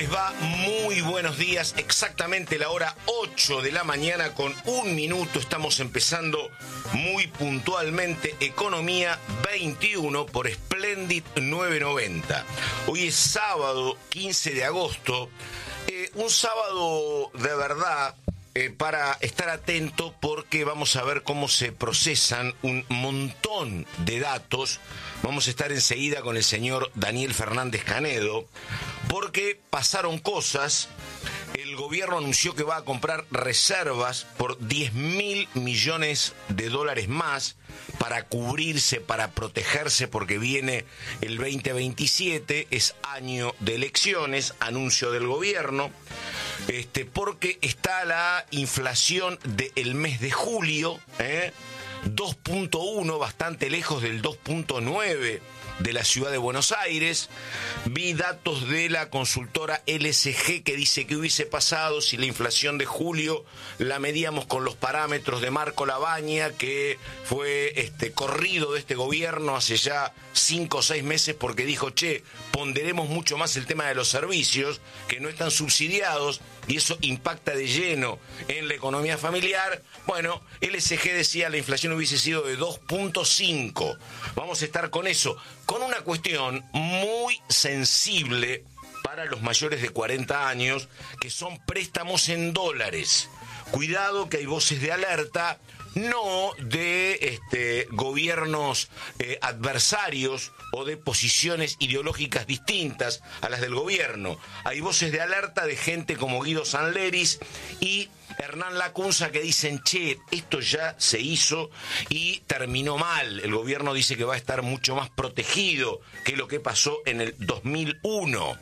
les va? Muy buenos días. Exactamente la hora 8 de la mañana con 1 minuto. Estamos empezando muy puntualmente Economía 21 por Splendid 990. Hoy es sábado 15 de agosto. Un sábado de verdad para estar atento porque vamos a ver cómo se procesan un montón de datos. Vamos a estar enseguida con el señor Daniel Fernández Canedo, porque pasaron cosas. El gobierno anunció que va a comprar reservas por $10.000 millones más para cubrirse, para protegerse, porque viene el 2027, es año de elecciones, anuncio del gobierno, porque está la inflación del mes de julio, 2.1, bastante lejos del 2.9 de la ciudad de Buenos Aires. Vi datos de la consultora LSG que dice que hubiese pasado si la inflación de julio la medíamos con los parámetros de Marco Labaña, que fue corrido de este gobierno hace ya 5 o 6 meses porque dijo, ponderemos mucho más el tema de los servicios, que no están subsidiados, y eso impacta de lleno en la economía familiar. Bueno, LSG decía la inflación hubiese sido de 2.5. Vamos a estar con eso, con una cuestión muy sensible para los mayores de 40 años, que son préstamos en dólares. Cuidado que hay voces de alerta, no de gobiernos adversarios o de posiciones ideológicas distintas a las del gobierno. Hay voces de alerta de gente como Guido Sanleris y Hernán Lacunza que dicen, esto ya se hizo y terminó mal. El gobierno dice que va a estar mucho más protegido que lo que pasó en el 2001.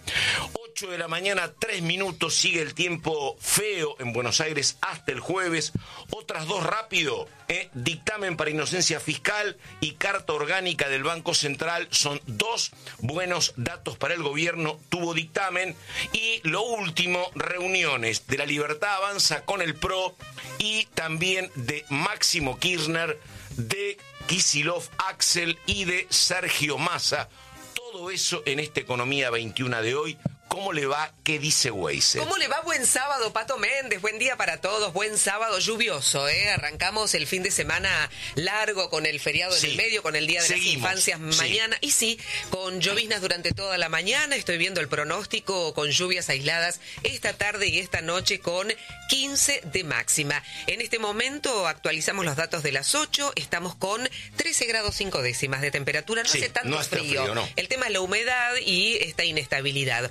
8 de la mañana, 3 minutos, sigue el tiempo feo en Buenos Aires hasta el jueves. Otras dos rápido, dictamen para inocencia fiscal y carta orgánica del Banco Central, son dos buenos datos para el gobierno, tuvo dictamen. Y lo último, reuniones de La Libertad Avanza con el PRO y también de Máximo Kirchner, de Kicillof Axel y de Sergio Massa. Todo eso en esta Economía 21 de hoy. ¿Cómo le va? ¿Qué dice Weise? ¿Cómo le va? Buen sábado, Pato Méndez. Buen día para todos. Buen sábado lluvioso, Arrancamos el fin de semana largo con el feriado en el medio, con el Día de las Infancias mañana. Y sí, con lloviznas durante toda la mañana. Estoy viendo el pronóstico con lluvias aisladas esta tarde y esta noche con 15 de máxima. En este momento actualizamos los datos de las 8. Estamos con 13 grados 5 décimas de temperatura. No hace tanto frío. No. El tema es la humedad y esta inestabilidad.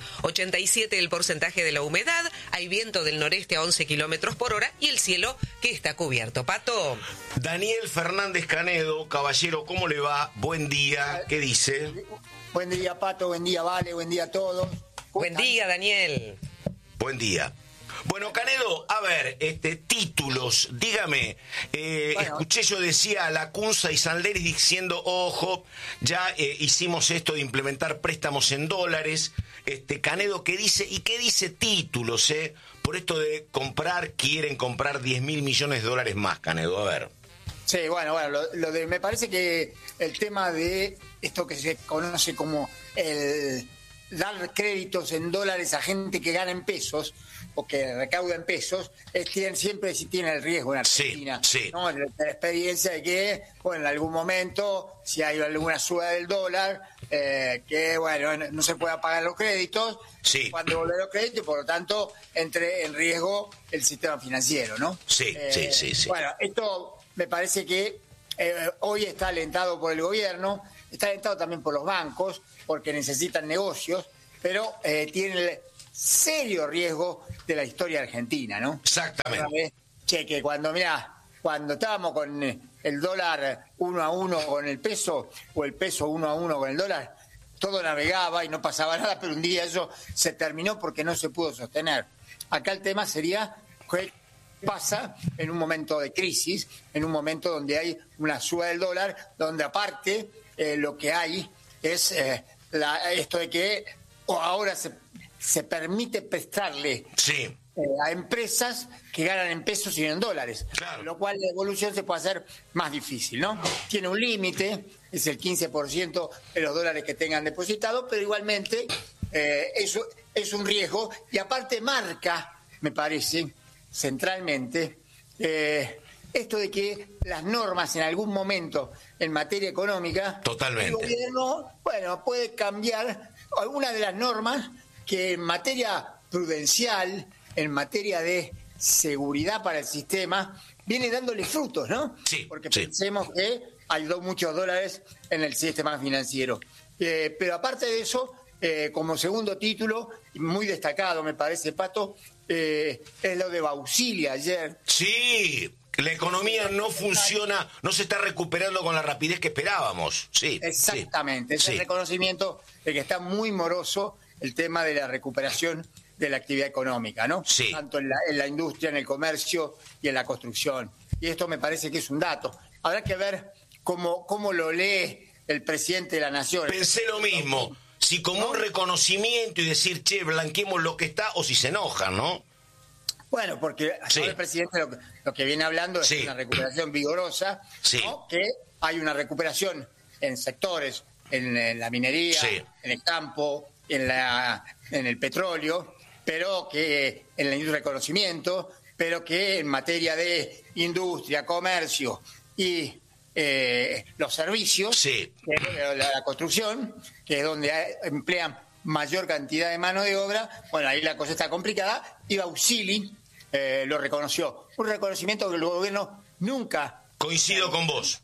87 el porcentaje de la humedad, hay viento del noreste a 11 kilómetros por hora y el cielo que está cubierto. Pato. Daniel Fernández Canedo, caballero, ¿cómo le va? Buen día, ¿qué dice? Buen día, Pato, buen día, Vale, buen día a todos. Buen día, Daniel. Buen día. Bueno, Canedo, a ver, títulos, dígame, escuché, yo decía, Lacunza y Sanleris diciendo, ojo, ya hicimos esto de implementar préstamos en dólares. Canedo, ¿qué dice? ¿Y qué dice títulos, por esto de quieren comprar $10.000 millones más, Canedo? A ver. Sí, bueno, me parece que el tema de esto que se conoce como el dar créditos en dólares a gente que gana en pesos o que recauda en pesos, siempre tiene el riesgo en Argentina. Sí. ¿No? La experiencia de que, en algún momento, si hay alguna suba del dólar, no se pueda pagar los créditos, cuando devolver los créditos, y por lo tanto, entre en riesgo el sistema financiero, ¿no? Sí. Bueno, esto me parece que hoy está alentado por el gobierno, está alentado también por los bancos, porque necesitan negocios, pero tiene el serio riesgo de la historia argentina, ¿no? Exactamente. Que cuando estábamos con el dólar 1-1 con el peso, o el peso 1-1 con el dólar, todo navegaba y no pasaba nada, pero un día eso se terminó porque no se pudo sostener. Acá el tema sería qué pasa en un momento de crisis, en un momento donde hay una suba del dólar, donde aparte lo que hay es esto de que ahora se permite prestarle a empresas que ganan en pesos y no en dólares, claro. Lo cual la evolución se puede hacer más difícil, ¿no? Tiene un límite, es el 15% de los dólares que tengan depositados, pero igualmente Eso es un riesgo, y aparte marca, me parece, centralmente, esto de que las normas en algún momento en materia económica, totalmente, el gobierno, bueno, puede cambiar algunas de las normas que en materia prudencial, en materia de seguridad para el sistema, viene dándole frutos, ¿no? Sí. Porque pensemos que ayudó muchos dólares en el sistema financiero. Pero aparte de eso, como segundo título, muy destacado, me parece, Pato, es lo de Bausilia ayer. Sí, la economía no funciona, no se está recuperando con la rapidez que esperábamos. Sí, exactamente, es el reconocimiento de que está muy moroso el tema de la recuperación de la actividad económica, ¿no? Sí. Tanto en la industria, en el comercio y en la construcción. Y esto me parece que es un dato. Habrá que ver cómo lo lee el presidente de la Nación. Pensé lo mismo, si como un reconocimiento y decir, che, blanqueemos lo que está, o si se enojan, ¿no? Bueno, porque el presidente lo que viene hablando es una recuperación vigorosa, ¿no? Que hay una recuperación en sectores, en la minería, en el campo, en el petróleo, pero que en el reconocimiento, pero que en materia de industria, comercio y los servicios, la construcción, que es donde emplean mayor cantidad de mano de obra, bueno, ahí la cosa está complicada, y Bausilia lo reconoció. Un reconocimiento que el gobierno nunca... Coincido con vos.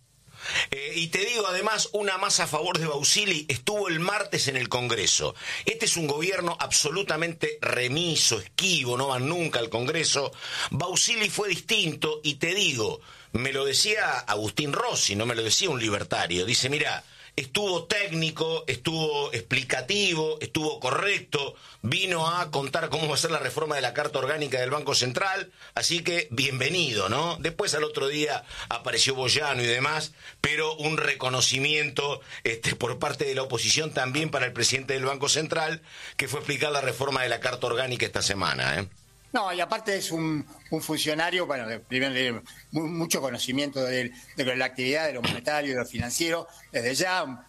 Y te digo, además, una más a favor de Bausilia, estuvo el martes en el Congreso. Este es un gobierno absolutamente remiso, esquivo, no van nunca al Congreso. Bausilia fue distinto, y te digo, me lo decía Agustín Rossi, no me lo decía un libertario. Dice, mira, estuvo técnico, estuvo explicativo, estuvo correcto, vino a contar cómo va a ser la reforma de la Carta Orgánica del Banco Central, así que bienvenido, ¿no? Después al otro día apareció Boyano y demás, pero un reconocimiento por parte de la oposición también para el presidente del Banco Central, que fue a explicar la reforma de la Carta Orgánica esta semana, ¿eh? No, y aparte es un funcionario, bueno, de mucho conocimiento de la actividad, de lo monetario, de lo financiero, desde ya.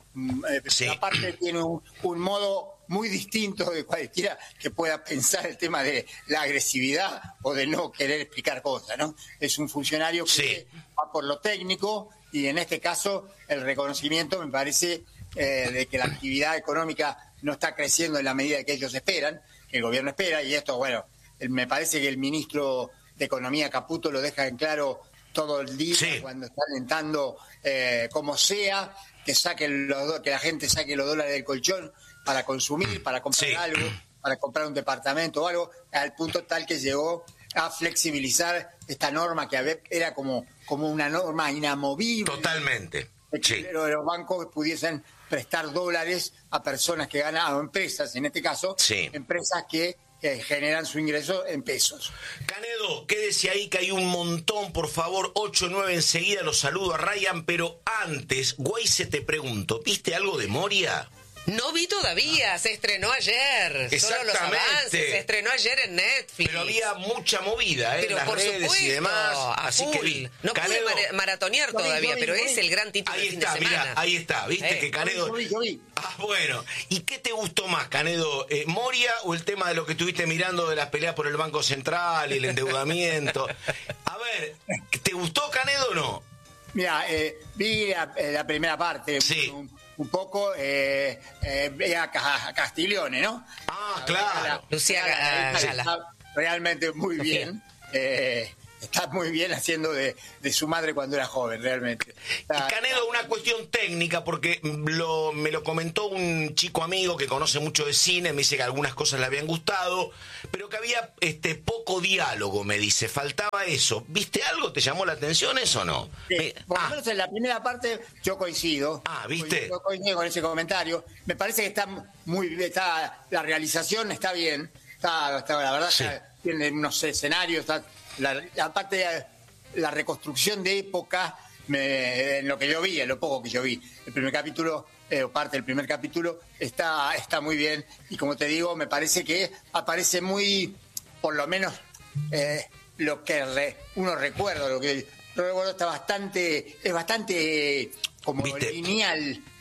Aparte tiene un modo muy distinto de cualquiera que pueda pensar el tema de la agresividad o de no querer explicar cosas, ¿no? Es un funcionario que va por lo técnico, y en este caso el reconocimiento me parece de que la actividad económica no está creciendo en la medida que ellos esperan, que el gobierno espera, y esto, bueno, me parece que el ministro de Economía, Caputo, lo deja en claro todo el día cuando está alentando, como sea, que la gente saque los dólares del colchón para consumir, para comprar algo, para comprar un departamento o algo, al punto tal que llegó a flexibilizar esta norma que era como una norma inamovible. Totalmente. Pero los bancos pudiesen prestar dólares a personas que ganan, o empresas, en este caso, empresas que generan su ingreso en pesos. Canedo, quédese ahí que hay un montón, por favor, 8-9 enseguida los saludo a Ryan, pero antes, Guayse, te pregunto, ¿viste algo de Moria? No vi todavía, se estrenó ayer. Solo los avances, se estrenó ayer en Netflix. Pero había mucha movida, en las redes y demás. Así que no Canedo, pude maratonear todavía, pero es el gran título del fin de semana. Mirá, ahí está, viste que Canedo... Yo vi. Ah, bueno. ¿Y qué te gustó más, Canedo? ¿Moria o el tema de lo que estuviste mirando de las peleas por el Banco Central y el endeudamiento? A ver, ¿te gustó, Canedo, o no? Mira, vi la primera parte. Sí. Un poco a Castiglione, ¿no? Ah, claro. Lucía Gala. Está realmente muy bien. Está muy bien haciendo de su madre cuando era joven, realmente. Y Canedo, una cuestión técnica, porque me lo comentó un chico amigo que conoce mucho de cine, me dice que algunas cosas le habían gustado, pero que había poco diálogo, me dice, faltaba eso. ¿Viste algo? ¿Te llamó la atención eso o no? Por lo menos en la primera parte yo coincido. ¿Viste? Yo coincido con ese comentario. Me parece que está muy bien, la realización está bien, la verdad, tiene unos escenarios, aparte la reconstrucción de época, en lo que yo vi, en lo poco que yo vi, el primer capítulo, parte del primer capítulo, está muy bien, y como te digo, me parece que aparece muy, por lo menos lo que uno recuerda, lo que yo recuerdo es bastante como lineal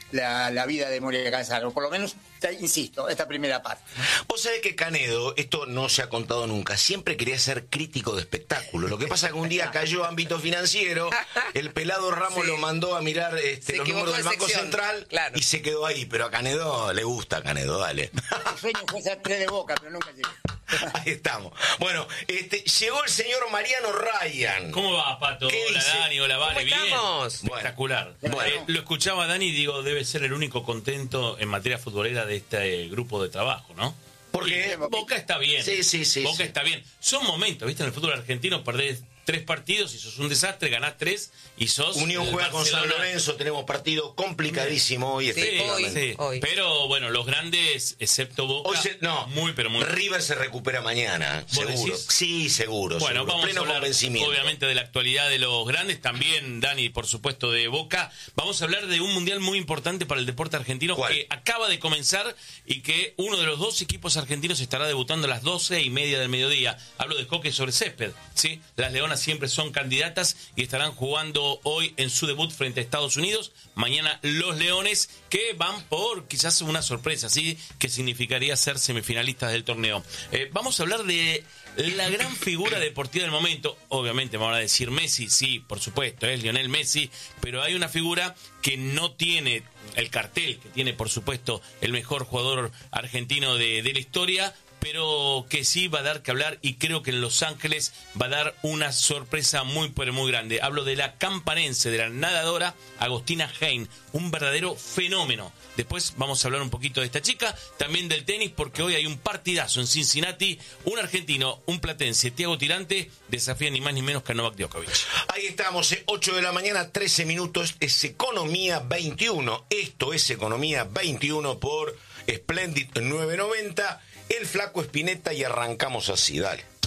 la vida de Moria Kazan, por lo menos, insisto, esta primera parte. Vos sabés que Canedo, esto no se ha contado nunca, siempre quería ser crítico de espectáculo. Lo que pasa es que un día cayó ámbito financiero, el pelado Ramos lo mandó a mirar los números del Banco Central, claro, y se quedó ahí. Pero a Canedo le gusta, Canedo, dale. El sueño fue ser 3 de Boca, pero nunca llegué. Ahí estamos. Bueno, llegó el señor Mariano Ryan. ¿Cómo va, Pato? Hola, Dani, hola, Vale, bien. Espectacular. Bueno. Lo escuchaba Dani y digo, debe ser el único contento en materia futbolera de este grupo de trabajo, ¿no? Porque Boca está bien. Sí. Boca está bien. Son momentos, ¿viste? En el fútbol argentino perdés 3 partidos y sos un desastre, ganás 3 y sos... Unión juega con San Lorenzo, tenemos partido complicadísimo hoy, efectivamente. Hoy. Pero bueno, los grandes, excepto Boca, muy. River se recupera mañana, seguro. Decís? Sí, seguro. Bueno, seguro. vamos Pleno a hablar convencimiento. obviamente de la actualidad de los grandes, también, Dani, por supuesto, de Boca. Vamos a hablar de un mundial muy importante para el deporte argentino. ¿Cuál? Que acaba de comenzar y que uno de los 2 equipos argentinos estará debutando a las 12:30 del mediodía. Hablo de hockey sobre césped, ¿sí? Las Leonas siempre son candidatas y estarán jugando hoy en su debut frente a Estados Unidos. Mañana los Leones, que van por quizás una sorpresa, ¿sí? Que significaría ser semifinalistas del torneo. Vamos a hablar de la gran figura deportiva del momento. Obviamente me van a decir Messi, sí, por supuesto, es Lionel Messi, pero hay una figura que no tiene el cartel, que tiene por supuesto el mejor jugador argentino de la historia, pero que sí va a dar que hablar y creo que en Los Ángeles va a dar una sorpresa muy, pero muy grande. Hablo de la campanense, de la nadadora Agostina Hein, un verdadero fenómeno. Después vamos a hablar un poquito de esta chica, también del tenis, porque hoy hay un partidazo en Cincinnati. Un argentino, un platense, Thiago Tirante, desafía ni más ni menos que a Novak Djokovic. Ahí estamos, 8 de la mañana, 13 minutos, es Economía 21. Esto es Economía 21 por Splendid 990. El Flaco Spinetta y arrancamos así, dale.